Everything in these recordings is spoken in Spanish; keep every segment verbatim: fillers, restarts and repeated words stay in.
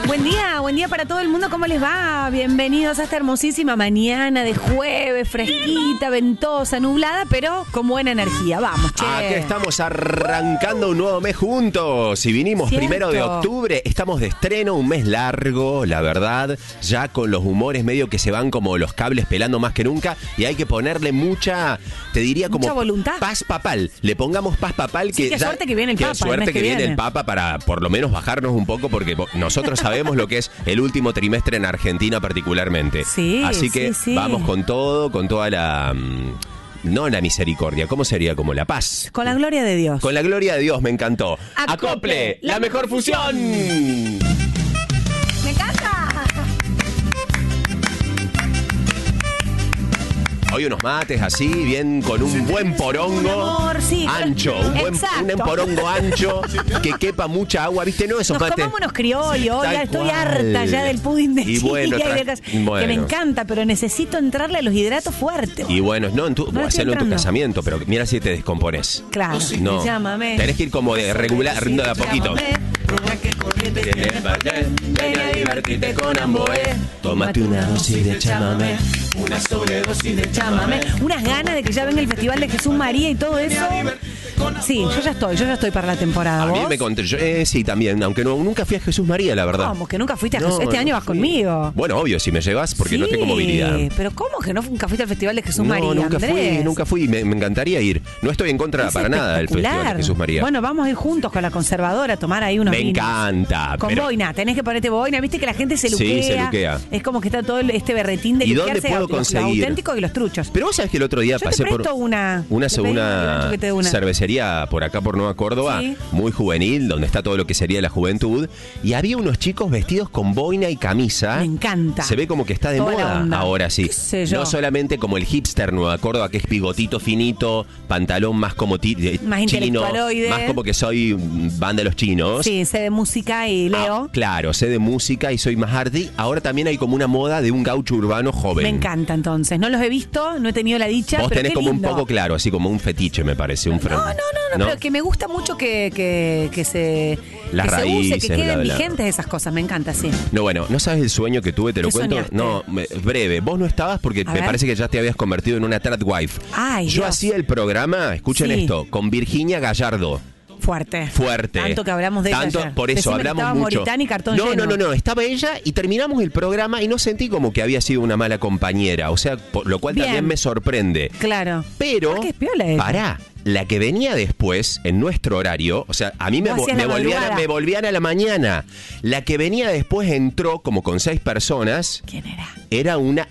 Buen día, buen día para todo el mundo, ¿cómo les va? Bienvenidos a esta hermosísima mañana de jueves, fresquita, ventosa, nublada, pero con buena energía. Vamos, che. Aquí estamos arrancando un nuevo mes juntos. Y vinimos Cierto. primero de octubre, estamos de estreno, un mes largo, la verdad, ya con los humores medio que se van como los cables pelando más que nunca. Y hay que ponerle mucha, te diría como Mucha voluntad. paz papal. Le pongamos paz papal. Que Sí, qué ya, suerte que viene el qué Papa el suerte mes que, que viene viene. el Papa para por lo menos bajarnos un poco, porque nosotros sabemos lo que es el último trimestre en Argentina particularmente. Sí, Así que sí, sí. vamos con todo, con toda la... No la misericordia, ¿cómo sería? Como la paz. Con la gloria de Dios. Con la gloria de Dios, me encantó. Acople, Acople, la la mejor fusión. ¡Me encanta! Hoy unos mates así, bien con un buen porongo Amor, sí, ancho, un buen exacto. un porongo ancho que quepa mucha agua, ¿viste? No, esos Nos mates. comamos unos criollos, Tal ya estoy cual. harta ya del pudding de Y bueno, chía y de tra- cas- bueno. que me encanta, pero necesito entrarle a los hidratos fuertes. Y bueno, no, en tu, No le estoy hacerlo en tu entrando. casamiento, pero mira si te descompones. Claro, No. llámame. Tenés que ir como de regular, de a poquito. Ven a divertirte con Amboé. Tómate una dosis de chámame. Una sobredosis de chámame. Unas ganas de que ya venga el Festival de Jesús María y todo eso. Sí, yo ya estoy, yo ya estoy para la temporada. A mí ¿Vos? me conté, yo, eh, sí, también, aunque no, nunca fui a Jesús María, la verdad. ¿Cómo? Que nunca fuiste a No, Jesús. Este no año vas fui. conmigo. Bueno, obvio, si me llevas, porque no Sí, tengo movilidad. Pero ¿cómo que no nunca fuiste al Festival de Jesús No, María, nunca Andrés? fui, nunca fui, me, me encantaría ir. No estoy en contra Es para nada del Festival de espectacular. Jesús María. Bueno, vamos a ir juntos con la conservadora a tomar ahí unos Me vinos. encanta. Con pero- boina, tenés que ponerte boina. Viste que la gente se Sí, luquea. se luquea. Es como que está todo el- este berretín de ¿Y dónde luquearse, puedo los- los conseguir? auténticos y los truchos. Pero vos sabés que el otro día Yo te pasé por presto una. una, Le pedí a una, Nacho que te dé una. cervecería por acá por Nueva Córdoba, Sí. muy juvenil, donde está todo lo que sería la juventud, y había unos chicos vestidos con boina y camisa. Me encanta. Se ve como que está de Toda la moda onda. ahora sí. ¿Qué sé yo? No solamente como el hipster Nueva Córdoba, que es bigotito finito, pantalón más como ti- eh, Más chino, intelectualoide. más como que soy mm, van de los chinos. Sí, sé de música y leo. Ah, claro, sé de música y soy más hardy. Ahora también hay como una moda de un gaucho urbano joven. Me encanta entonces. No los he visto, no he tenido la dicha. Vos pero tenés qué como lindo. un poco claro, así como un fetiche, me parece. Un No, fran- no, no, no, pero que me gusta mucho que, que, que se, Las que se use, raíces, que queden bla, bla. vigentes esas cosas. Me encanta, sí. No, bueno, ¿no sabes el sueño que tuve? ¿Te lo ¿Qué cuento? soñaste? No, me- breve. Vos no estabas porque A me ver. parece que ya te habías convertido en una tradwife. Ay, Yo Dios. hacía el programa, escuchen Sí. esto, con Virginia Gallardo. Fuerte. Fuerte. Tanto que hablamos de ella Tanto, ayer. por eso Decime que hablamos estaba mucho. Moritán y cartón no, lleno. no, no, no, estaba ella y terminamos el programa y no sentí como que había sido una mala compañera, o sea, por lo cual Bien. también me sorprende. Claro. Pero, Ah, qué piola ella. pará, la que venía después, en nuestro horario, o sea, a mí me, Vos vo- hacías me, la volvían, a- madrugada. me volvían a la mañana. La que venía después entró como con seis personas, ¿Quién era? era una...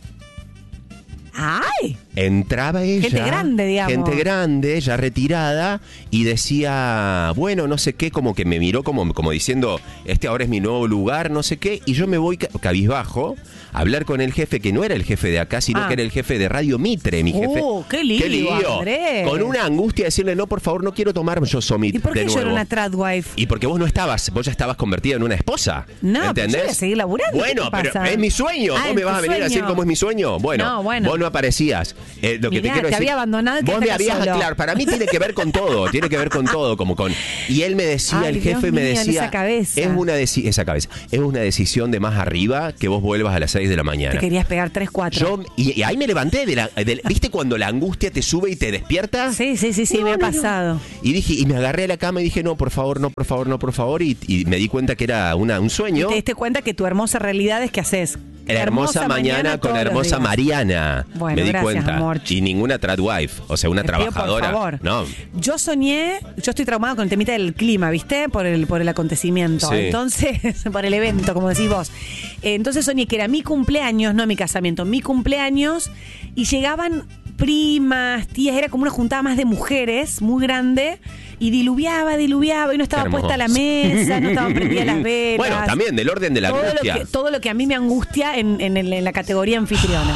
¡Ay! Entraba ella. Gente grande, digamos. Gente grande, ya retirada, y decía, bueno, no sé qué, como que me miró como, como diciendo, este ahora es mi nuevo lugar, no sé qué, y yo me voy ca- cabizbajo a hablar con el jefe, que no era el jefe de acá, sino Ah. que era el jefe de Radio Mitre, mi jefe. Oh, qué lío, Andrés. Con una angustia de decirle, no, por favor, no quiero tomar yo Somit ¿Y por qué de yo nuevo. era una tradwife? Y porque vos no estabas, vos ya estabas convertida en una esposa. No, pero ¿entendés? yo voy a seguir laburando, Bueno, ¿qué te pero pasa? es mi sueño. Ah, ¿Vos ¿es me tu vas a venir a decir sueño? cómo es mi sueño? Bueno, No, bueno. vos no aparecías. Eh, lo que Mirá, te quiero te decir. había abandonado y vos quedaste me acá habías, solo. claro, para mí tiene que ver con todo, tiene que ver con todo, como con. Y él me decía, Ay, el jefe Dios me mío, en decía, esa cabeza. es una deci- esa cabeza, es una decisión de más arriba que vos vuelvas a las seis de la mañana. Te querías pegar tres, cuatro. Yo, y, y ahí me levanté de la, del- ¿viste cuando la angustia te sube y te despierta? Sí, sí, sí, sí, No, me ha no, no. pasado. Y dije, y me agarré a la cama y dije, no, por favor, no, por favor, no, por favor, y, y me di cuenta que era una, un sueño. Te diste cuenta que tu hermosa realidad es que haces. La hermosa, mañana, con todos la los hermosa días. Mariana. Bueno, me di gracias, cuenta. amor. Y ninguna tradwife, o sea, una Te pido, trabajadora. por favor. No. Yo soñé, yo estoy traumado con el temita del clima, ¿viste? Por el, por el acontecimiento. Sí. Entonces, por el evento, como decís vos. Eh, Entonces soñé que era mi cumpleaños, no mi casamiento, mi cumpleaños, y llegaban primas, tías, era como una juntada más de mujeres, muy grande, y diluviaba, diluviaba, y no estaba Qué hermoso. puesta la mesa, no estaban prendidas las velas. Bueno, también del orden de la todo lo, angustia. que, todo lo que a mí me angustia en, en, el- en la categoría anfitriona.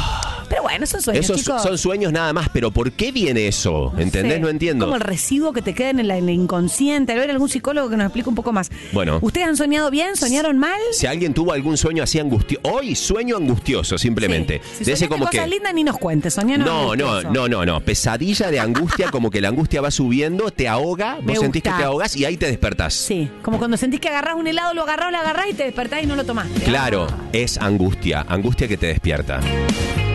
Pero bueno, son sueños, Esos chicos. son sueños nada más, pero ¿por qué viene eso? ¿Entendés? sé. No entiendo. Como el residuo que te queda en el, en el inconsciente. A ver, algún psicólogo que nos explique un poco más. Bueno. ¿Ustedes han soñado bien? ¿Soñaron mal? Si alguien tuvo algún sueño así angustioso, hoy sueño angustioso simplemente. Sí. Si De ese soñaste como cosas que lindas, ni nos cuentes. Soñaron no, no, angustioso. no, no, no. Pesadilla de angustia, como que la angustia va subiendo, te ahoga, Me vos sentís gusta. que te ahogas y ahí te despertás. Sí, como cuando sentís que agarrás un helado, lo agarrás, lo agarrás y te despertás y no lo tomaste. Claro, Ah. es angustia, angustia que te despierta.